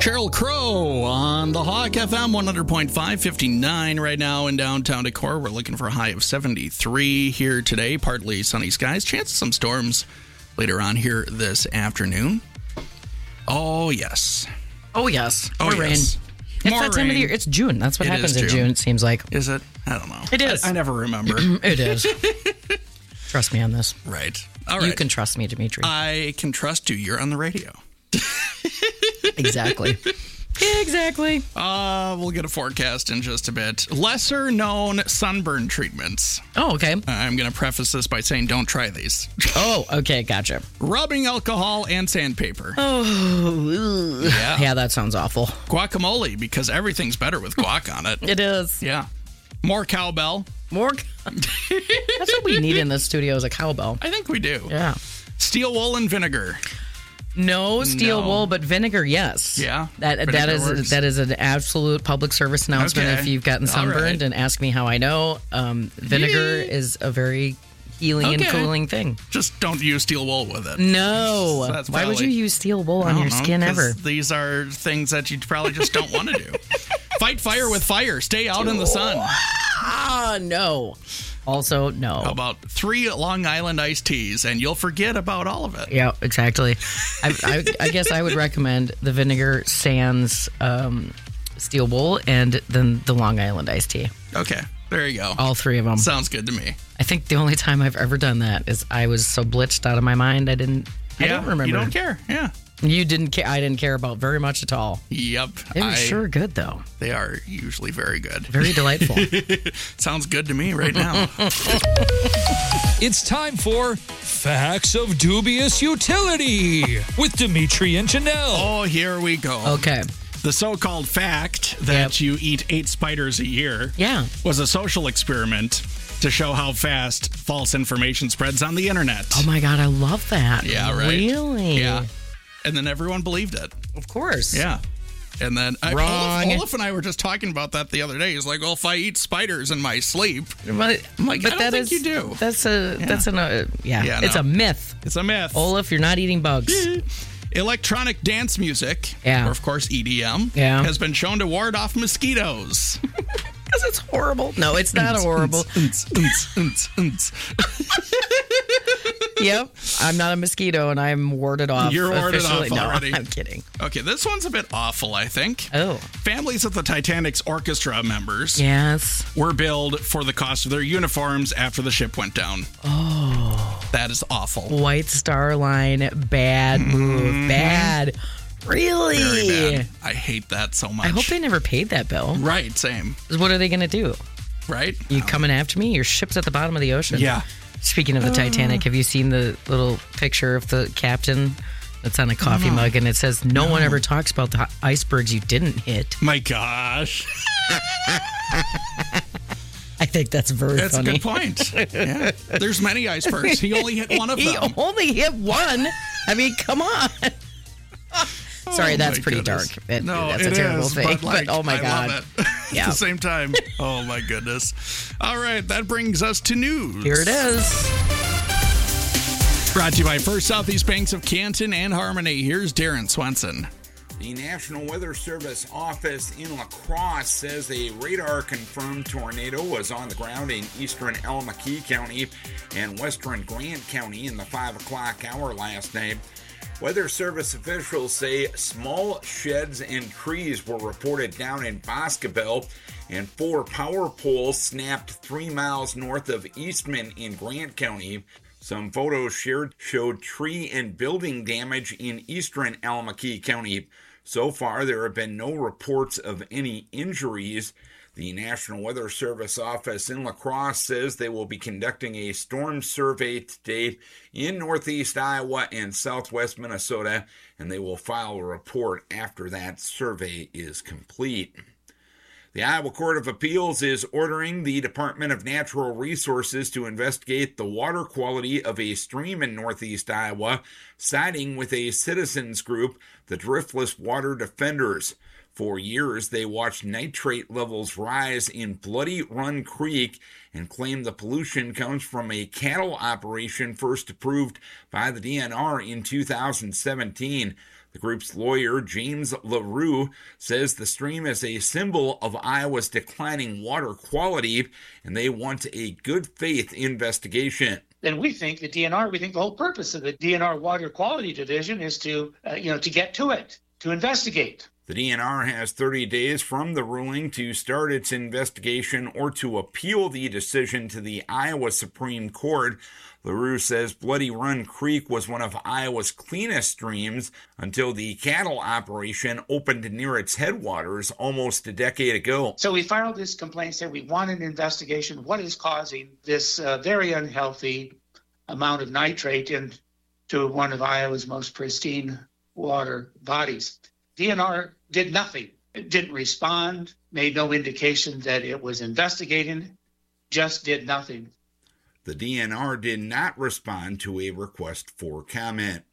Sheryl Crow on the Hawk FM 100.5, 59 right now in downtown Decorah. We're looking for a high of 73 here today. Partly sunny skies. Chance of some storms later on here this afternoon. Oh, yes. Oh, yes. Oh, More yes. rain. It's that time of the year. It's June. That's what happens in June, it seems like. Is it? I don't know. It is. I never remember. It is. Trust me on this. Right. All right. You can trust me, Dimitri. I can trust you. You're on the radio. Exactly. Exactly. We'll get a forecast in just a bit. Lesser known sunburn treatments. Oh, okay. I'm going to preface this by saying don't try these. Oh, okay. Gotcha. Rubbing alcohol and sandpaper. Oh, yeah, that sounds awful. Guacamole, because everything's better with guac on it. It is. Yeah. More cowbell. More. That's what we need in this studio is a cowbell. I think we do. Yeah. Steel wool and vinegar. No steel wool, but vinegar, yes. Yeah. That is an absolute public service announcement. Okay. If you've gotten sunburned right. and ask me how I know, vinegar is a very healing and cooling thing. Just don't use steel wool with it. No. That's Why would you use steel wool on your skin ever? These are things that you probably just don't want to do. Fight fire with fire. Stay out in the sun. No. Also, no. How about 3 Long Island iced teas, and you'll forget about all of it. Yeah, exactly. I guess I would recommend the vinegar sans steel wool and then the Long Island iced tea. Okay, there you go. All 3 of them. Sounds good to me. I think the only time I've ever done that is I was so blitzed out of my mind I don't remember. You don't care, yeah. You didn't care. I didn't care about very much at all. Yep. They were sure good, though. They are usually very good. Very delightful. Sounds good to me right now. It's time for Facts of Dubious Utility with Dimitri and Janelle. Oh, here we go. Okay. The so-called fact that you eat 8 spiders a year was a social experiment to show how fast false information spreads on the internet. Oh, my God. I love that. Yeah, right? Really? Yeah. And then everyone believed it. Of course. Yeah. And then Olaf and I were just talking about that the other day. He's like, well, if I eat spiders in my sleep, I'm like, I don't think you do. It's a myth. It's a myth. Olaf, you're not eating bugs. Electronic dance music, or of course EDM, has been shown to ward off mosquitoes. Because it's horrible. No, it's not horrible. Yep. I'm not a mosquito, and I'm warded off. You're warded off already. No, I'm kidding. Okay, this one's a bit awful, I think. Oh. Families of the Titanic's orchestra members were billed for the cost of their uniforms after the ship went down. Oh. That is awful. White Star Line, bad move. Bad. Really? Very bad. I hate that so much. I hope they never paid that bill. Right, same. What are they going to do? Right? You coming after me? Your ship's at the bottom of the ocean. Yeah. Speaking of the Titanic, have you seen the little picture of the captain that's on a coffee mug and it says, no one ever talks about the icebergs you didn't hit? My gosh. I think that's very funny. That's a good point. Yeah. There's many icebergs. He only hit one of them. He only hit one? I mean, come on. Sorry, that's pretty dark. That's a terrible thing. But oh my God. Love it. At the same time, oh my goodness. All right, that brings us to news. Here it is. Brought to you by First Southeast Banks of Canton and Harmony. Here's Darren Swenson. The National Weather Service office in La Crosse says a radar-confirmed tornado was on the ground in eastern Alameda County and western Grant County in the 5 o'clock hour last night. Weather Service officials say small sheds and trees were reported down in Boscobel, and 4 power poles snapped 3 miles north of Eastman in Grant County. Some photos shared showed tree and building damage in eastern Alameda County. So far, there have been no reports of any injuries. The National Weather Service office in La Crosse says they will be conducting a storm survey today in northeast Iowa and southwest Minnesota, and they will file a report after that survey is complete. The Iowa Court of Appeals is ordering the Department of Natural Resources to investigate the water quality of a stream in northeast Iowa, siding with a citizens group, the Driftless Water Defenders. For years, they watched nitrate levels rise in Bloody Run Creek and claim the pollution comes from a cattle operation first approved by the DNR in 2017. The group's lawyer, James LaRue, says the stream is a symbol of Iowa's declining water quality, and they want a good faith investigation. Then we think the whole purpose of the DNR Water Quality Division is to get to it, to investigate. The DNR has 30 days from the ruling to start its investigation or to appeal the decision to the Iowa Supreme Court. LaRue says Bloody Run Creek was one of Iowa's cleanest streams until the cattle operation opened near its headwaters almost a decade ago. So we filed this complaint saying we want an investigation. What is causing this very unhealthy amount of nitrate into one of Iowa's most pristine water bodies? DNR did nothing. It didn't respond, made no indication that it was investigating, just did nothing. The DNR did not respond to a request for comment.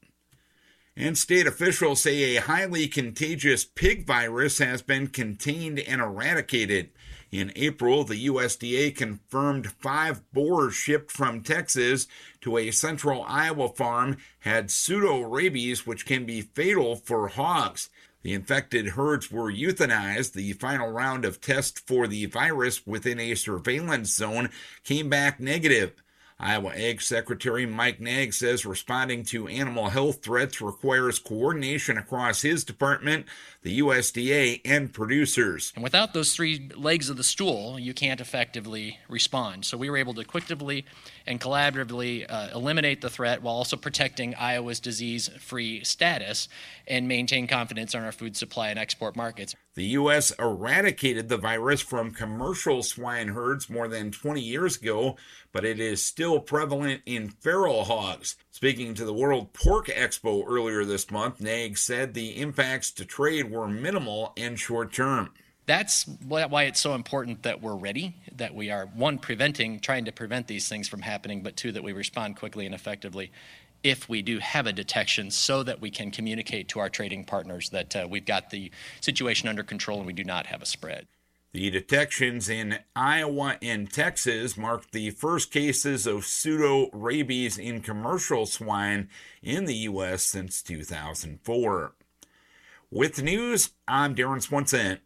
And state officials say a highly contagious pig virus has been contained and eradicated. In April, the USDA confirmed 5 boars shipped from Texas to a central Iowa farm had pseudorabies, which can be fatal for hogs. The infected herds were euthanized. The final round of tests for the virus within a surveillance zone came back negative. Iowa Ag Secretary Mike Naig says responding to animal health threats requires coordination across his department, the USDA, and producers. And without those 3 legs of the stool, you can't effectively respond. So we were able to quickly and collaboratively eliminate the threat while also protecting Iowa's disease-free status and maintain confidence in our food supply and export markets. The U.S. eradicated the virus from commercial swine herds more than 20 years ago, but it is still prevalent in feral hogs. Speaking to the World Pork Expo earlier this month, Naig said the impacts to trade were minimal and short-term. That's why it's so important that we're ready, that we are, 1, trying to prevent these things from happening, but 2, that we respond quickly and effectively if we do have a detection so that we can communicate to our trading partners that we've got the situation under control and we do not have a spread. The detections in Iowa and Texas marked the first cases of pseudorabies in commercial swine in the U.S. since 2004. With the news, I'm Darren Swanson.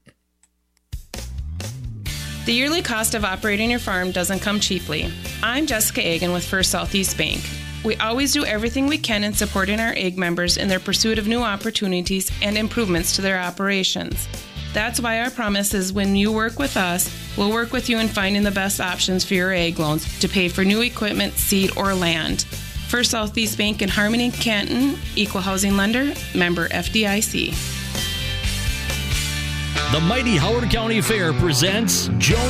The yearly cost of operating your farm doesn't come cheaply. I'm Jessica Agan with First Southeast Bank. We always do everything we can in supporting our ag members in their pursuit of new opportunities and improvements to their operations. That's why our promise is when you work with us, we'll work with you in finding the best options for your ag loans to pay for new equipment, seed, or land. First Southeast Bank in Harmony, Canton, Equal Housing Lender, member FDIC. The Mighty Howard County Fair presents Joan